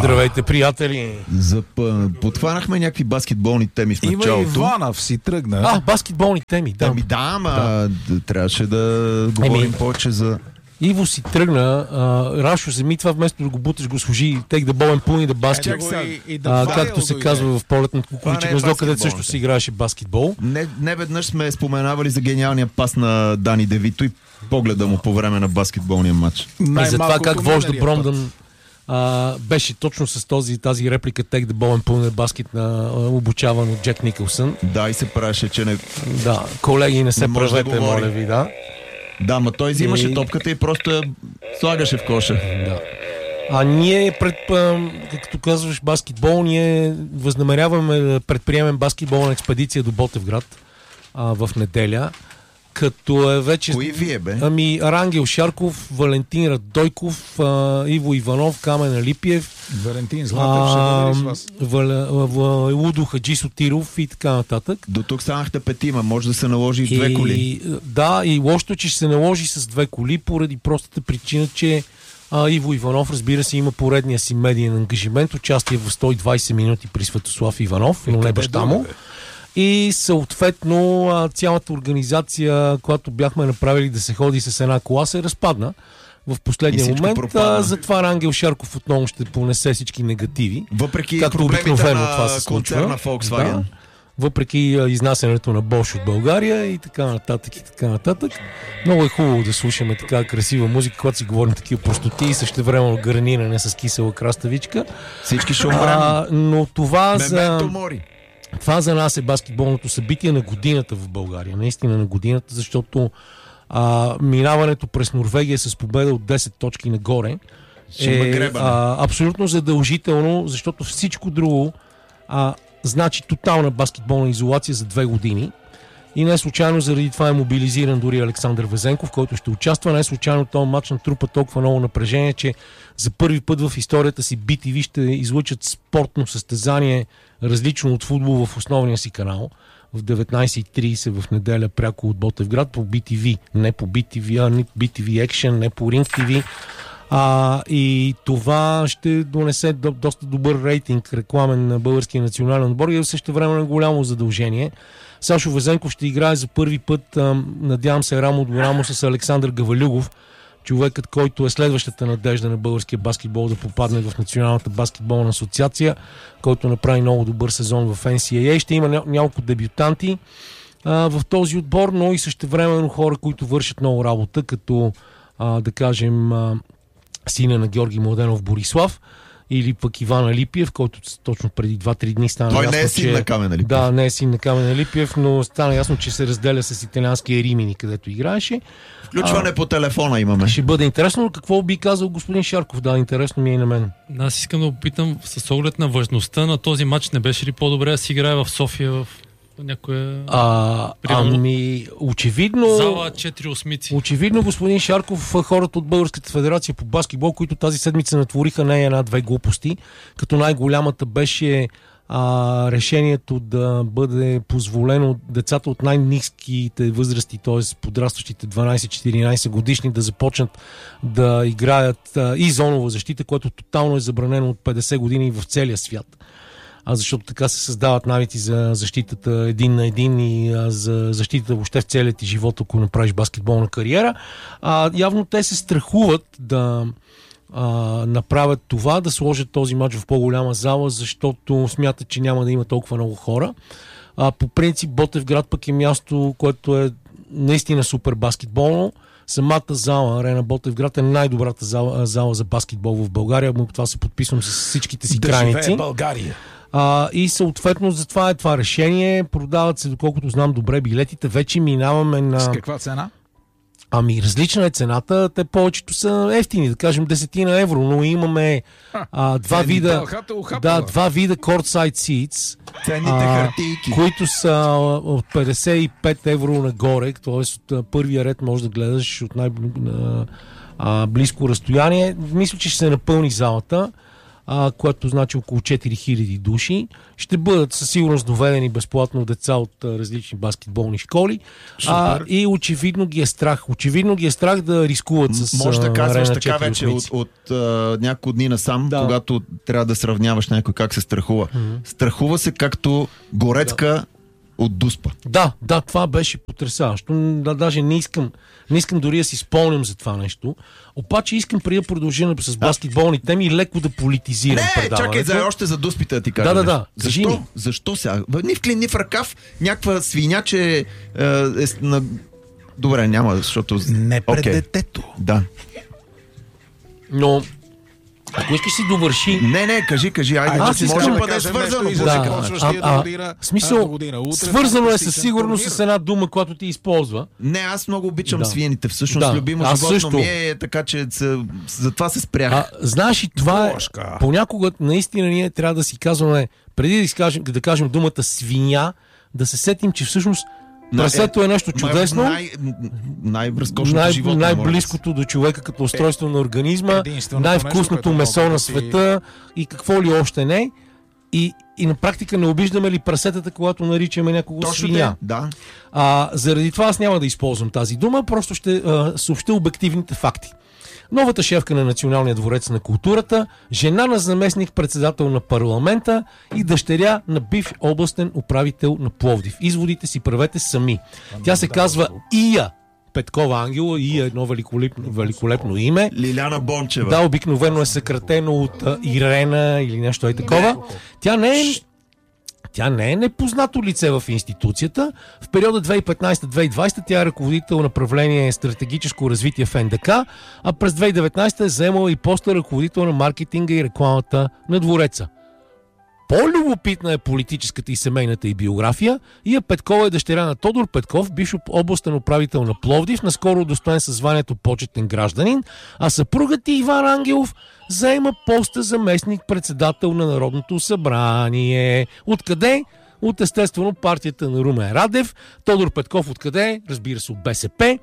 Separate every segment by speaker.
Speaker 1: Здравейте, приятели!
Speaker 2: Подхванахме някакви баскетболни теми в началото.
Speaker 3: Има Иванов си тръгна.
Speaker 1: Баскетболни теми, да.
Speaker 2: Трябваше да говорим повече за...
Speaker 1: Иво си тръгна, Рашо, вземи това, вместо да го буташ, го служи take the ball and put in the basket. Както се казва в полетното кукуриче гнездо, където също се играеше баскетбол.
Speaker 2: Не веднъж сме споменавали за гениалния пас на Дани Девито и погледа му по време на баскетболния матч.
Speaker 1: И за това как вожда Бромдън беше точно с тази реплика take the ball and put in the basket на обучаван от Джек Никълсън.
Speaker 2: Да, и се правеше, че не...
Speaker 1: Да, колеги, не се правете, моля ви, да.
Speaker 2: Да, ма той взимаше топката и просто я слагаше в коша.
Speaker 1: Да. Ние, както казваш, баскетбол, ние възнамеряваме да предприемем баскетболна експедиция до Ботевград в неделя. Като е вече...
Speaker 2: Кои вие, бе?
Speaker 1: Рангел Шарков, Валентин Радойков, Иво Иванов, Камен Алипиев,
Speaker 3: Валентин Златев, ще бъде с вас.
Speaker 1: Лудо Хаджи Сотиров и така нататък.
Speaker 2: До тук станахте петима, може да се наложи и две коли.
Speaker 1: Да, и лошото е, че ще се наложи с две коли, поради простата причина, че Иво Иванов, разбира се, има поредния си медиен ангажимент, участие в 120 минути при Светослав Иванов, но не баща му. И съответно цялата организация, която бяхме направили да се ходи с една кола, се разпадна в последния момент. Затова Рангел Шарков отново ще понесе всички негативи.
Speaker 2: Въпреки проблемите на концерна Volkswagen.
Speaker 1: Да, въпреки изнасянето на Bosch от България и така нататък и така нататък. Много е хубаво да слушаме така красива музика, когато си говорим такива простоти и същевременно гарниране с кисела краставичка.
Speaker 2: Всички ще умрем.
Speaker 1: Но това Това за нас е баскетболното събитие на годината в България. Наистина на годината, защото минаването през Норвегия с победа от 10 точки нагоре е абсолютно задължително, защото всичко друго значи тотална баскетболна изолация за 2 години. И не случайно заради това е мобилизиран дори Александър Везенков, който ще участва. Не случайно този матч натрупа толкова много напрежение, че за първи път в историята си BTV ще излъчат спортно състезание, различно от футбол, в основния си канал. В 19:30 в неделя пряко от Ботевград по BTV. Не по BTV, не по BTV Action, не по Ring TV. И това ще донесе доста добър рейтинг рекламен на българския национален отбор и също време голямо задължение. Сашо Везенков ще играе за първи път, надявам се, рамо до рамо с Александър Гавалюгов, човекът, който е следващата надежда на българския баскетбол да попадне в Националната баскетболна асоциация, който направи много добър сезон в NCAA. Ще има няколко дебютанти в този отбор, но и същевременно хора, които вършат много работа, като да кажем сина на Георги Младенов Борислав, или пък Иван Алипиев, който точно преди 2-3 дни стана
Speaker 2: ясно,
Speaker 1: че...
Speaker 2: не е син на Камен Алипиев.
Speaker 1: Да, не е син на Камен Алипиев, но стана ясно, че се разделя с италианския Римини, където играеше.
Speaker 2: Включване по телефона имаме.
Speaker 1: Ще бъде интересно, но какво би казал господин Шарков? Да, интересно ми е и на мен.
Speaker 4: Аз искам да попитам, с оглед на важността на този матч, не беше ли по-добре да си играе в София в някоя...
Speaker 1: очевидно...
Speaker 4: Зала 4/8.
Speaker 1: Очевидно, господин Шарков, хората от Българската федерация по баскетбол, които тази седмица натвориха не една-две глупости, като най-голямата беше решението да бъде позволено децата от най-ниските възрасти, т.е. подрастващите 12-14 годишни, да започнат да играят и зонова защита, което тотално е забранено от 50 години в целия свят. Защото така се създават навици за защитата един на един и за защитата въобще в целия ти живот, ако направиш баскетболна кариера. Явно те се страхуват да направят това, да сложат този матч в по-голяма зала, защото смятат, че няма да има толкова много хора. По принцип Ботевград пък е място, което е наистина супер баскетболно. Самата зала, Арена Ботевград, е най-добрата зала за баскетбол в България. Това се подписвам с всичките си крайници.
Speaker 3: Живее България!
Speaker 1: И съответно затова е това решение. Продават се, доколкото знам добре, билетите. Вече минаваме на...
Speaker 3: С каква цена?
Speaker 1: Различна е цената. Те повечето са ефтини, да кажем 10 евро, но имаме два вида courtside seats, които са от 55 евро нагоре, т.е. от първия ред може да гледаш от най-близко разстояние. Мисля, че ще се напълни залата. което значи около 4000 души. Ще бъдат със сигурност доведени безплатно деца от различни баскетболни школи. И очевидно ги е страх. Очевидно ги е страх да рискуват с
Speaker 2: може да казваш
Speaker 1: Арена
Speaker 2: така
Speaker 1: 4
Speaker 2: вече
Speaker 1: осмици.
Speaker 2: от няколко дни насам, когато трябва да сравняваш някой как се страхува. Страхува се както Горецка от Дуспа.
Speaker 1: Да, това беше потресаващо. Даже не искам дори да си спомням за това нещо. Обаче искам преди да продължим с баскетболни теми леко да политизирам предаването.
Speaker 2: Чакай, още за Дуспите да ти кажа.
Speaker 1: Да.
Speaker 2: Защо сега? Ни в клин, ни в ръкав, някаква свиня, че на... Добре, няма, защото...
Speaker 3: Не пред детето.
Speaker 2: Да.
Speaker 1: Но ако искаш си довърши...
Speaker 2: Не, кажи. Айде,
Speaker 1: аз искам
Speaker 2: да бъде свързано.
Speaker 1: Смисъл, свързано е със сигурност с една дума, която ти използва.
Speaker 2: Не, аз много обичам свиените. Всъщност, любимо животно ми е, така че затова се спрях.
Speaker 1: Знаеш и това е... Понякога наистина ние трябва да си казваме, преди да кажем думата свиня, да се сетим, че всъщност прасето е нещо чудесно.
Speaker 2: Най-разкошното животно.
Speaker 1: Най-близкото до човека като устройство на организма, най-вкусното месо на света и какво ли още не. И на практика не обиждаме ли прасетата, когато наричаме някого свиня.
Speaker 2: Да.
Speaker 1: Заради това аз няма да използвам тази дума, просто ще съобщя обективните факти. Новата шефка на Националния дворец на културата, жена на заместник-председател на парламента и дъщеря на бивш областен управител на Пловдив. Изводите си правете сами. Тя се казва Ия Петкова Ангела, Ия е едно великолепно име.
Speaker 2: Лиляна Бончева.
Speaker 1: Да, обикновено е съкратено от Ирена или нещо такова. Тя не е непознато лице в институцията. В периода 2015-2020 тя е ръководител на направление стратегическо развитие в НДК, а през 2019 е заемала и поста ръководител на маркетинга и рекламата на двореца. По-любопитна е политическата и семейната и биография. Ия Петкова е дъщеря на Тодор Петков, бивш областен управител на Пловдив, наскоро удостоен със званието почетен гражданин, а съпругът Иван Ангелов заема поста заместник-председател на Народното събрание. Откъде? От естествено партията на Румен Радев. Тодор Петков откъде? Разбира се, от БСП.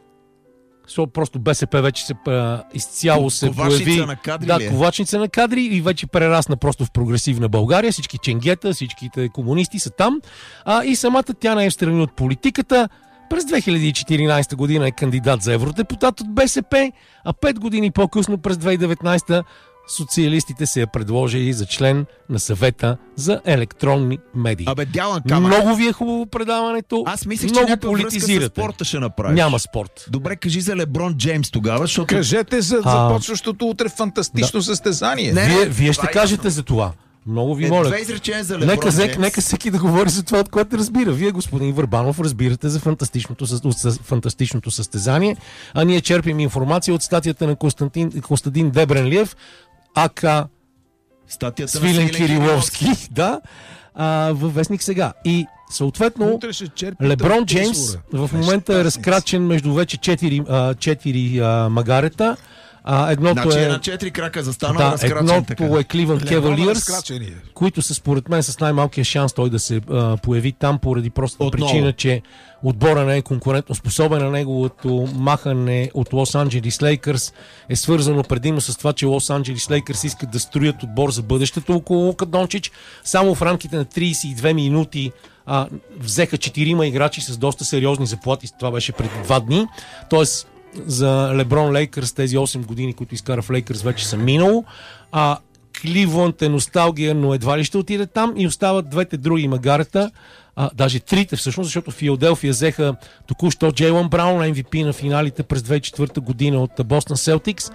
Speaker 1: Просто БСП вече изцяло се появи. Ковачница на кадри и вече прерасна просто в прогресивна България. Всички ченгета, всичките комунисти са там. И самата тя не е в страни от политиката. През 2014 година е кандидат за евродепутат от БСП, а 5 години по-късно през 2019 социалистите се я предложили за член на съвета за електронни медии. Много ви е хубаво предаването.
Speaker 2: Аз мислех, че някаква връзка с спорта ще направиш.
Speaker 1: Няма спорт.
Speaker 2: Добре, кажи за Леброн Джеймс тогава, защото...
Speaker 3: Кажете за започващото утре фантастично състезание.
Speaker 1: Вие ще кажете за това. Много ви моля. Нека всеки да говори за това, от което разбира. Вие, господин Върбанов, разбирате за фантастичното състезание, а ние черпим информация от статията на Костадин Дебренлиев, АК Свилен Кириловски, във вестник Сега. И съответно Леброн Джеймс в момента е разкрачен между вече 4 магарета. Едното
Speaker 2: е на 4 крака застанал, разкрачен.
Speaker 1: Едното е Кливънд Кевалиърс, които са според мен с най-малкия шанс той да се появи там, поради простата причина, че отбора не е конкурентно способен, на неговото махане от Лос Анджелис Лейкърс е свързано предимно с това, че Лос Анджелис Лейкърс искат да строят отбор за бъдещето около Лука Дончич. Само в рамките на 32 минути взеха 4 играчи с доста сериозни заплати. Това беше преди 2 дни. Тоест за Леброн Лейкърс тези 8 години, които изкара в Лейкърс, вече са минало. Кливланд е носталгия, но едва ли ще отиде там и остават двете други магарета, даже трите всъщност, защото Филаделфия взеха току-що Джейлън Браун, MVP на финалите през 2004 година от Бостън Селтикс.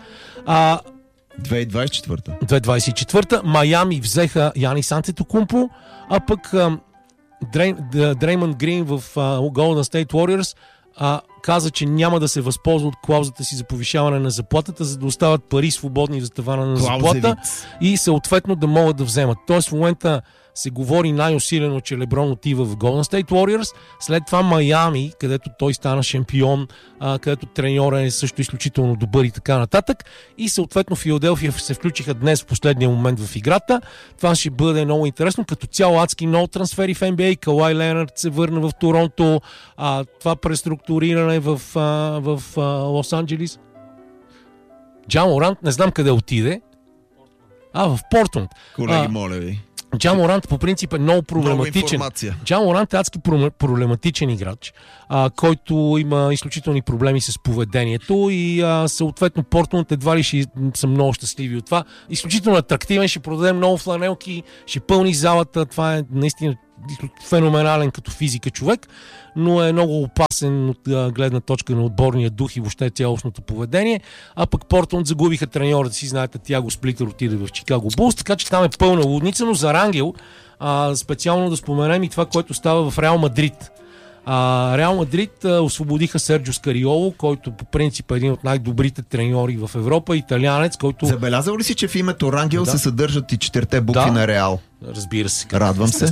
Speaker 1: 2024. Майами взеха Янис Антетокумпо, а пък Дреймънд Грин в Golden State Warriors каза, че няма да се възползва от клаузата си за повишаване на заплатата, за да остават пари свободни за тавана на заплата и съответно да могат да вземат. Тоест в момента се говори най-усилено, че Леброн отива в Golden State Warriors, след това Майами, където той стана шампион, където треньора е също изключително добър и така нататък, и съответно Филаделфия се включиха днес в последния момент в играта. Това ще бъде много интересно. Като цяло адски много трансфери в NBA. Кауай Ленард се върна в Торонто, това преструктуриране в Лос Анджелис. Джа Морант не знам къде отиде. В Портленд.
Speaker 2: Колеги, моля ви.
Speaker 1: Джа Морант по принцип е много проблематичен. Джа Морант е адски проблематичен играч, който има изключителни проблеми с поведението и съответно Портленд едва ли ще са много щастливи от това. Изключително атрактивен, ще продаде много фланелки, ще пълни залата. Това е наистина феноменален като физика човек, но е много опасен от гледна точка на отборния дух и въобще цялостното поведение. А пък Портленд загубиха треньорът си, знаете, Тиаго Сплитър отиде в Чикаго Булс, така че там е пълна лудница, но за Рангел специално да споменем и това, което става в Реал Мадрид. Реал Мадрид освободиха Серджио Скариоло, който по принцип е един от най-добрите треньори в Европа, италианец, който...
Speaker 2: Забелязал ли си, че в името Рангел се съдържат и 4 букви на Реал?
Speaker 1: Разбира се.
Speaker 2: Радвам се.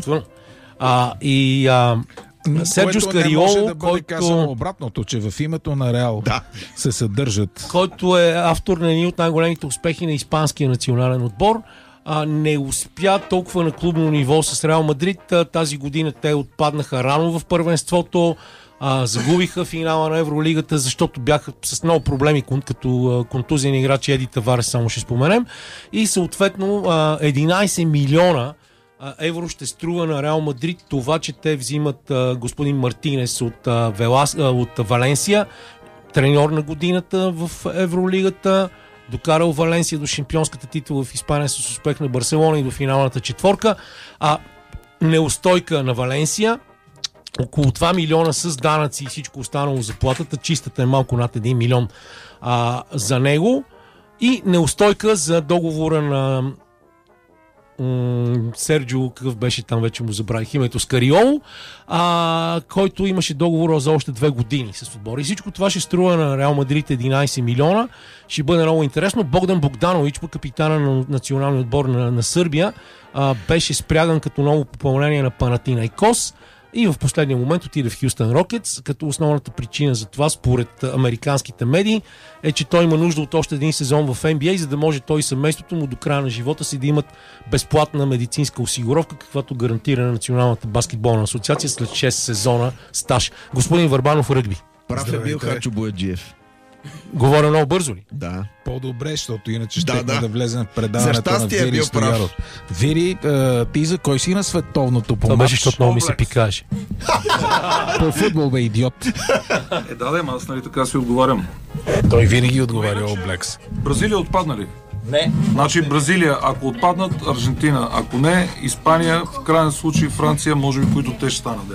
Speaker 1: Серджио Скариоло,
Speaker 3: може да бъде казано обратното, че в името на Реал се съдържат.
Speaker 1: Който е автор на един от най-големите успехи на испанския национален отбор. Не успя толкова на клубно ниво с Реал Мадрид. Тази година те отпаднаха рано в първенството. Загубиха финала на Евролигата, защото бяха с много проблеми, като контузен играч Еди Таварес, само ще споменем. И съответно 11 милиона евро ще струва на Реал Мадрид това, че те взимат господин Мартинес от Валенсия, треньор на годината в Евролигата, докарал Валенсия до шампионската титла в Испания с успех на Барселона и до финалната четворка. Неустойка на Валенсия, около 2 милиона с данъци и всичко останало заплатата, чистата е малко над 1 милион за него, и неустойка за договора на Серджио, какъв беше там, вече му забравих името, Скариоло, който имаше договор за още 2 години с отбора. И всичко това ще струва на Реал Мадрид 11 милиона. Ще бъде много интересно. Богдан Богданович, капитана на националния отбор на Сърбия, беше спряган като ново попълнение на Панатинайкос и в последния момент отиде в Хюстън Рокетс, като основната причина за това, според американските медии, е, че той има нужда от още един сезон в NBA, за да може той и семейството му до края на живота си да имат безплатна медицинска осигуровка, каквато гарантира на Националната баскетболна асоциация след 6 сезона стаж. Господин Върбанов, ръгби.
Speaker 2: Прав е бил Хачо Бояджиев.
Speaker 1: Говоря много бързо ли?
Speaker 2: Да.
Speaker 3: По-добре, защото иначе ще да влезем в предаването на
Speaker 2: Вири
Speaker 3: Вири Стояров. Вири, ти за кой си на световното по матч?
Speaker 1: Това беше, защото много ми се пикаше.
Speaker 3: По футбол, бе, идиот.
Speaker 5: Аз нали така си отговарям.
Speaker 3: Той винаги отговаря All Blacks.
Speaker 5: Бразилия отпадна ли?
Speaker 1: Не.
Speaker 5: Значи Бразилия, ако отпаднат, Аржентина, ако не, Испания, в крайен случай Франция, може би, които те ще станат.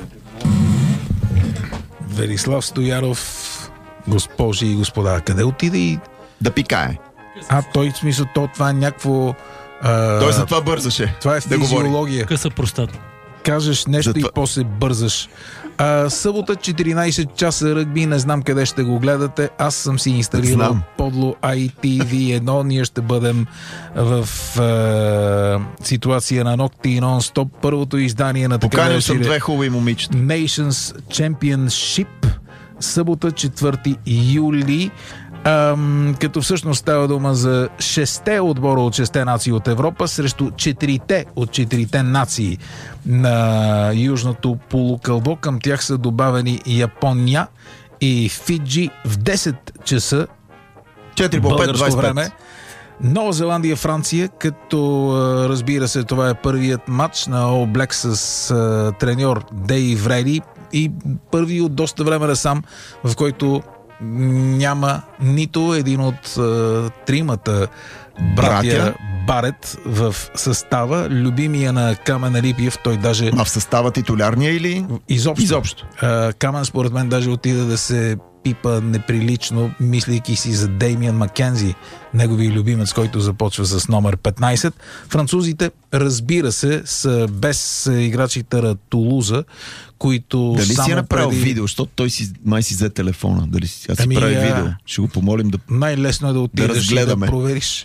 Speaker 3: Велислав Стояров, госпожи и господа, къде отиде и...
Speaker 2: Да пикае.
Speaker 3: Той в смисъл, това е някакво...
Speaker 2: Той за това бързаше.
Speaker 3: Това е физиология.
Speaker 4: Къса простата.
Speaker 3: Кажеш нещо и после бързаш. Събота 14 часа ръгби, не знам къде ще го гледате. Аз съм си инсталирал подло ITV1. Ние ще бъдем в ситуация на нокти и нон-стоп. Първото издание на така
Speaker 2: поканил съм 2 хубави момичета.
Speaker 3: Nations Championship, събота 4 юли. Като всъщност става дума за 6 отбора от 6 нации от Европа срещу 4 от 4 нации на Южното полукълбо. Към тях са добавени Япония и Фиджи в 10 часа
Speaker 2: 4 по 5, 25
Speaker 3: време. Нова Зеландия, Франция, като разбира се, това е първият матч на All Blacks с треньор Дейв Рейли и първи от доста време насам, в който няма нито един от тримата братя Барет в състава. Любимия на Камен Алипиев, той даже...
Speaker 2: в състава титулярния или?
Speaker 3: Изобщо. Камен според мен даже отида да се пипа неприлично, мислейки си за Деймиан Маккензи, негови любимец, който започва с номер 15. Французите, разбира се, са без играчите на Тулуза, които
Speaker 2: дали
Speaker 3: само
Speaker 2: си е направил видео, защото той май си взе телефона. Дали си прави видео? Ще го помолим да
Speaker 3: най-лесно е да отидеш и да провериш.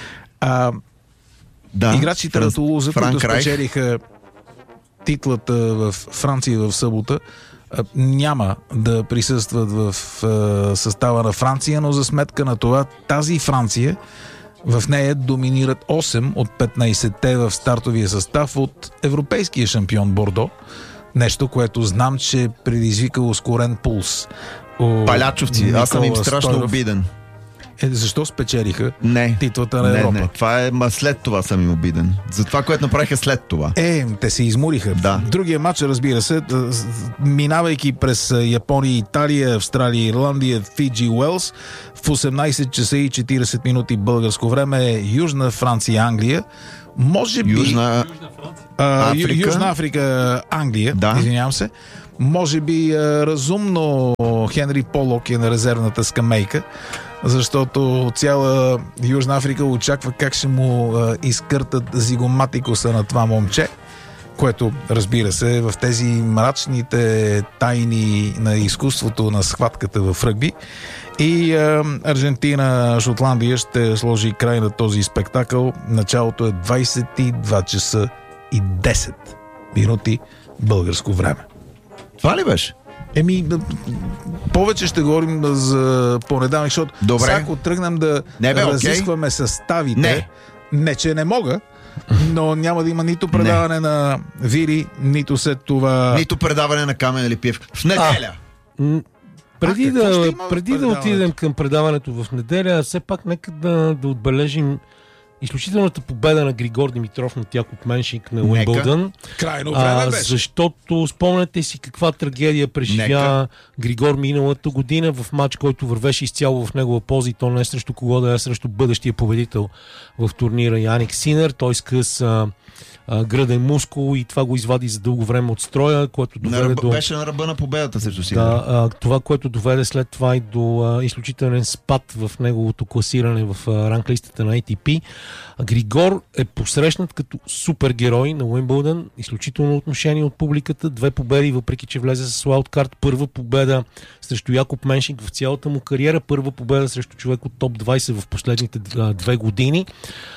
Speaker 3: Играчите на Тулуза, които спечелиха титлата в Франция в събота, няма да присъстват в състава на Франция, но за сметка на това тази Франция, в нея доминират 8 от 15-те в стартовия състав от европейския шампион Бордо. Нещо, което знам, че предизвика ускорен пулс.
Speaker 2: Палячовци, аз съм им страшно обиден.
Speaker 3: Защо спечелиха
Speaker 2: Не.
Speaker 3: титлата на Европа?
Speaker 2: Не. Това е, след това съм им обиден. За това, което направиха след това.
Speaker 3: Те се измориха.
Speaker 2: Да.
Speaker 3: Другия матч, разбира се, минавайки през Япония, Италия, Австралия, Ирландия, Фиджи, Уелс, в 18 часа и 40 минути българско време Южна Франция, Англия. Може би...
Speaker 2: Южна
Speaker 3: Африка, Англия,
Speaker 2: да.
Speaker 3: Извинявам се. Може би разумно Хенри Полок е на резервната скамейка, защото цяла Южна Африка очаква как ще му изкъртат зигоматикуса на това момче, което, разбира се, в тези мрачните тайни на изкуството на схватката в ръгби. И Аржентина, Шотландия ще сложи край на този спектакъл. Началото е 22 часа и 10 минути българско време.
Speaker 2: Това ли беше?
Speaker 3: Повече ще говорим за понеделник, защото сега, ако тръгнем да разискваме съставите, не че не мога, но няма да има нито предаване на Вири, нито след това...
Speaker 2: Нито предаване на Камен Липиев. В неделя!
Speaker 1: Преди да отидем към предаването в неделя, все пак нека да отбележим изключителната победа на Григор Димитров над Якоб Меншик на Уимбълдън.
Speaker 3: Крайно време беше.
Speaker 1: Защото спомняте си каква трагедия преживя Григор миналата година в матч, който вървеше изцяло в негова полза и то не е срещу кого да е, срещу бъдещия победител в турнира Яник Синер. Той скъса гръден мускул и това го извади за дълго време от строя, което доведе до...
Speaker 2: Беше на ръба на победата срещу Синер.
Speaker 1: Това, което доведе след това и до изключителен спад в неговото класиране в ранглистата на ATP. Григор е посрещнат като супергерой на Уимбълдън, изключително отношение от публиката, 2 победи, въпреки че влезе с уайлдкарт, първа победа срещу Якоб Меншик в цялата му кариера, първа победа срещу човек от топ 20 в последните 2 години.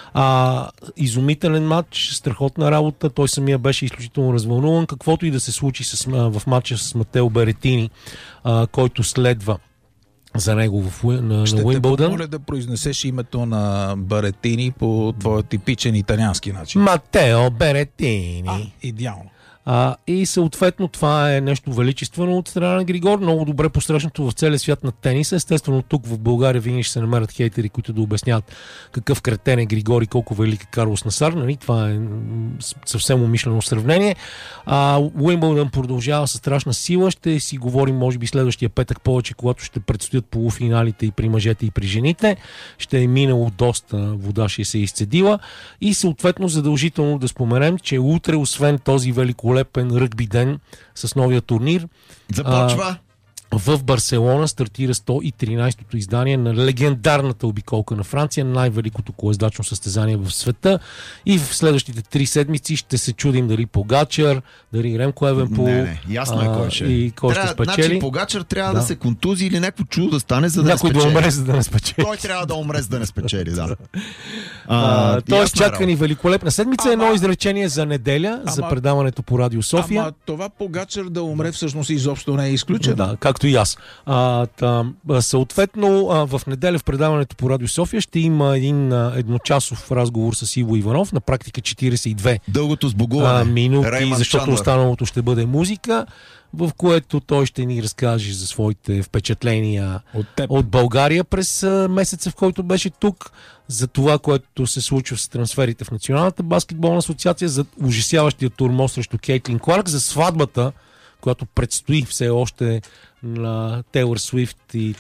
Speaker 1: Изумителен матч, страхотна работа, той самия беше изключително развълнуван, каквото и да се случи в матча с Матео Беретини, който следва за него на Уимбълдън. Ще те
Speaker 3: помоля да произнесеш името на Беретини по твоя типичен италиански начин.
Speaker 1: Матео Беретини.
Speaker 3: Идеално.
Speaker 1: И съответно това е нещо величествено от страна на Григор, много добре посрещнато в целия свят на тениса. Естествено тук в България винаги ще се намерят хейтери, които да обясняват какъв кретен е Григор и колко велик е Карлос Насар. Нали? Това е съвсем умишлено сравнение. Уимбълдън продължава със страшна сила. Ще си говорим може би следващия петък повече, когато ще предстоят полуфиналите и при мъжете и при жените. Ще е минало доста вода, ще се изцедила и съответно задължително да споменем, че утре, освен този великолепен ръгби ден с новия турнир,
Speaker 2: започва
Speaker 1: в Барселона стартира 113-то издание на легендарната обиколка на Франция, най-великото колездачно състезание в света. И в следващите 3 седмици ще се чудим дали Погачар, дали Ремко Евенпол.
Speaker 2: Ясно е кой ще.
Speaker 1: И кой ще спечели.
Speaker 2: Значи Погачар трябва да се контузи или някакво чудо да стане, за да
Speaker 1: някой
Speaker 2: не спечели.
Speaker 1: да умре, за да не спечели.
Speaker 2: Той трябва да умре, за да не спечели, да.
Speaker 1: Тоест чака ни великолепна седмица. Едно изречение за неделя, за предаването по Радио София.
Speaker 3: Ама това Погачар да умре всъщност изобщо не е изключено.
Speaker 1: Да, както и аз. Съответно, в неделя в предаването по Радио София ще има един едночасов разговор с Иво Иванов, на практика 42
Speaker 2: дългото сбогуване
Speaker 1: минути,
Speaker 2: Рейман
Speaker 1: защото
Speaker 2: Чандлър.
Speaker 1: останалото ще бъде музика, в което той ще ни разкаже за своите впечатления от България през месеца, в който беше тук, за това, което се случва с трансферите в Националната баскетболна асоциация, за ужасяващия турмоз срещу Кейтлин Кларк, за сватбата, която предстои все още на Тейлър Суифт и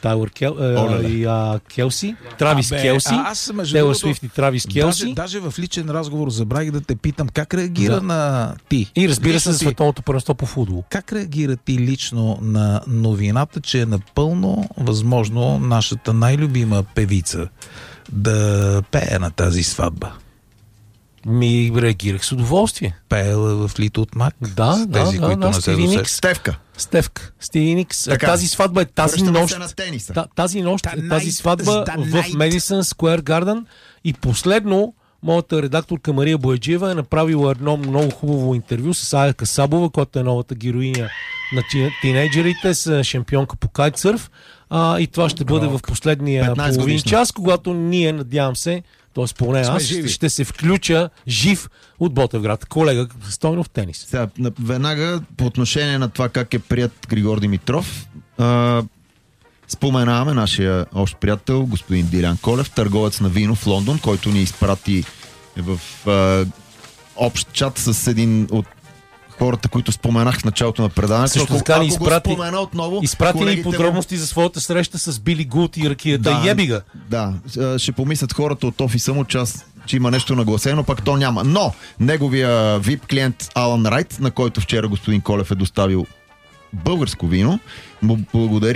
Speaker 1: Келси. Травис Келси. Тейлър Суифт и Травис Келси.
Speaker 3: Даже в личен разговор забравих да те питам как реагира на ти.
Speaker 1: И разбира се за световното първенство по футбол.
Speaker 3: Как реагира ти лично на новината, че е напълно възможно нашата най-любима певица да пее на тази сватба?
Speaker 1: Реагирах с удоволствие.
Speaker 3: Пеела в Лито от Мак.
Speaker 1: Да,
Speaker 3: които не се досещат.
Speaker 2: Стевка.
Speaker 1: Стиви Никс. Тази сватба е тази нощ. Тази нощ е тази сватба в Медисън Скуер Гарден. И последно, моята редакторка Мария Бояджиева е направила едно много хубаво интервю с Ая Касабова, която е новата героиня на тинейджерите, с шампионка по кайтсърф. И това ще бъде в последния половин час, когато ние, надявам се, т.е. поне аз ще се включа жив от Ботевград. Колега Стойнов, тенис.
Speaker 2: Веднага по отношение на това как е прият Григор Димитров, Споменаваме нашия общ приятел, господин Дилян Колев, търговец на вино в Лондон, който ни изпрати в общ чат с един от хората, които споменах в началото на предаването.
Speaker 1: Също така ни изпрати ни подробности
Speaker 2: му...
Speaker 1: за своята среща с Били Гулт и ракията Ебига.
Speaker 2: Да, ще помислят хората от офиса му, че има нещо нагласено, пък то няма. Но неговия VIP клиент Алан Райт, на който вчера господин Колев е доставил българско вино, му благодари